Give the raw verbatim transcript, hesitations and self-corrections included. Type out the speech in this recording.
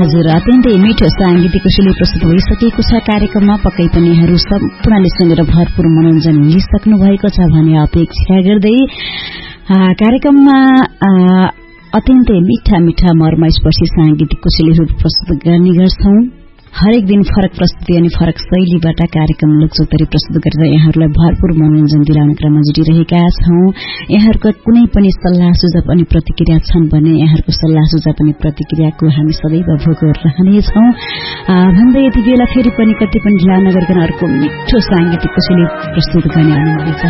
हजुर, अत्यन्तै मिठो सांगीतिक कुशली प्रस्तुत भइसकेको छ। कार्यक्रममा पक्कै पनि यहाँहरू सम्पूर्णले सुनेर भरपूर मनोरञ्जन लिइसक्नु भएको छ भन्ने अपेक्षा गर्दै कार्यक्रममा अत्यन्तै मिठा मिठा मर्मस्पर्शी सांगीतिक कुशलीहरू प्रस्तुत गर्ने गर्छौं। हरेक दिन फरक प्रस्तुति अनि फरक शैलीबाट कार्यक्रम लोकचोकतरी प्रस्तुत गरेर यहाँहरूलाई भरपूर मनोरञ्जन दिलाउने क्रममा जुटिरहेका छौं। यहाँहरूको कुनै पनि सल्लाह सुझाव अनि प्रतिक्रिया छन् भने यहाँहरूको सल्लाह सुझाव अनि प्रतिक्रियाको हामी सदैव भोग रहनेछौं भन्दै यति बेला फेरि पनि कति पनि ढिला नगरिकन अर्को मिठो सांगीतिक कुशली प्रस्तुत गर्ने अनुमति